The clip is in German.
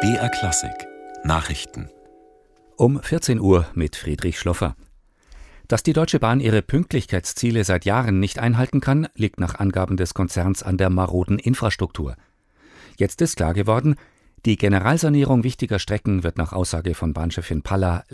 BR Klassik Nachrichten Um 14 Uhr mit Friedrich Schloffer. Dass die Deutsche Bahn ihre Pünktlichkeitsziele seit Jahren nicht einhalten kann, liegt nach Angaben des Konzerns an der maroden Infrastruktur. Jetzt ist klar geworden, die Generalsanierung wichtiger Strecken wird nach Aussage von Bahnchefin Palla